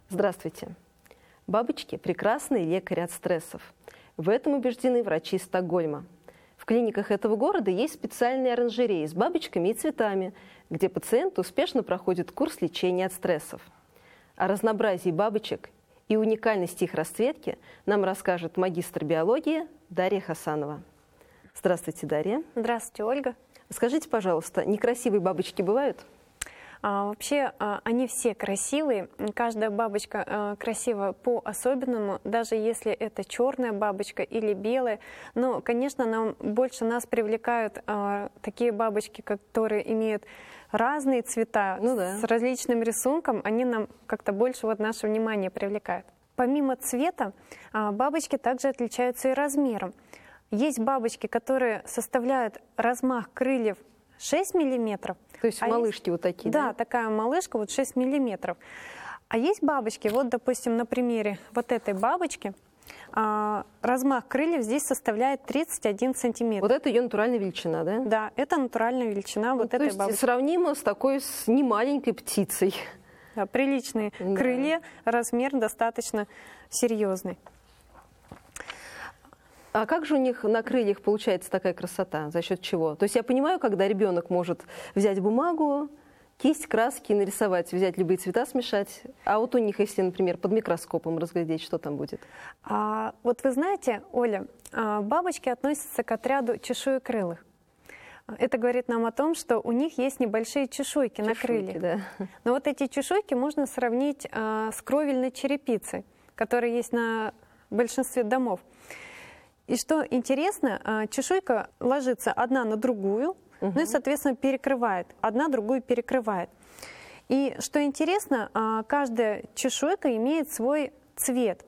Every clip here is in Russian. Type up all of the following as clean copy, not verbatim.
Здравствуйте! Бабочки – прекрасный лекарь от стрессов. В этом убеждены врачи из Стокгольма. В клиниках этого города есть специальные оранжереи с бабочками и цветами, где пациенты успешно проходят курс лечения от стрессов. О разнообразии бабочек и уникальности их расцветки нам расскажет магистр биологии Дарья Хасанова. Здравствуйте, Дарья. Здравствуйте, Ольга. Скажите, пожалуйста, некрасивые бабочки бывают? Вообще они все красивые, каждая бабочка красива по-особенному, даже если это черная бабочка или белая. Но, конечно, больше нас привлекают такие бабочки, которые имеют разные цвета, с различным рисунком, они нам как-то больше наше внимание привлекают. Помимо цвета, бабочки также отличаются и размером. Есть бабочки, которые составляют размах крыльев 6 миллиметров. То есть малышки вот такие, да? Да, такая малышка, 6 миллиметров. А есть бабочки, допустим, на примере этой бабочки, размах крыльев здесь составляет 31 сантиметр. Вот это ее натуральная величина, да? Да, это натуральная величина этой бабочки. Сравнимо с такой немаленькой птицей. Да, приличные крылья, размер достаточно серьезный. А как же у них на крыльях получается такая красота? За счет чего? То есть я понимаю, когда ребенок может взять бумагу, кисть, краски, нарисовать, взять любые цвета, смешать. А у них, если, например, под микроскопом разглядеть, что там будет? Вы знаете, Оля, бабочки относятся к отряду чешуекрылых. Это говорит нам о том, что у них есть небольшие чешуйки на крыльях. Да. Но эти чешуйки можно сравнить с кровельной черепицей, которая есть на большинстве домов. И что интересно, чешуйка ложится одна на другую, и, соответственно, перекрывает. Одна другую перекрывает. И что интересно, каждая чешуйка имеет свой цвет.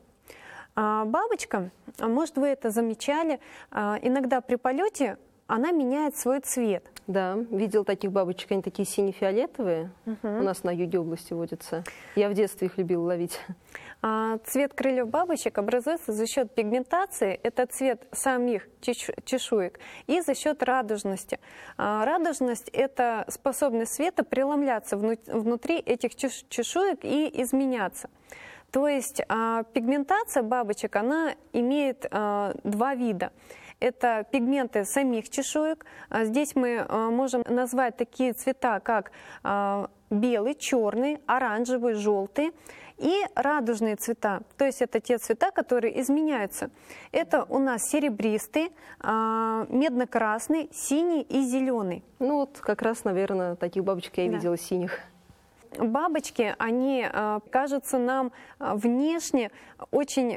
Бабочка, может, вы это замечали, иногда при полете она меняет свой цвет. Да, видел таких бабочек, они такие сине-фиолетовые. У нас на юге области водятся. Я в детстве их любила ловить. Цвет крыльев бабочек образуется за счет пигментации, это цвет самих чешуек, и за счет радужности. Радужность – это способность света преломляться внутри этих чешуек и изменяться. То есть пигментация бабочек, она имеет два вида. Это пигменты самих чешуек. Здесь мы можем назвать такие цвета, как белый, черный, оранжевый, желтый. И радужные цвета, то есть это те цвета, которые изменяются. Это у нас серебристый, медно-красный, синий и зеленый. Как раз, наверное, таких бабочек я и видела, синих. Бабочки, они кажутся нам внешне очень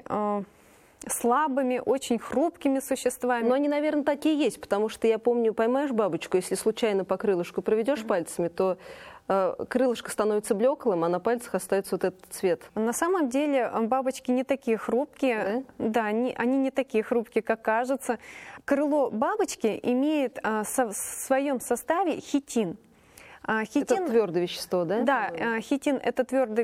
слабыми, очень хрупкими существами. Но они, наверное, такие есть, потому что я помню, поймаешь бабочку, если случайно по крылышку проведешь пальцами, то крылышко становится блеклым, а на пальцах остается этот цвет. На самом деле бабочки не такие хрупкие, да, они не такие хрупкие, как кажется. Крыло бабочки имеет в своем составе хитин. Это твердое вещество, да? Да, хитин – это твердое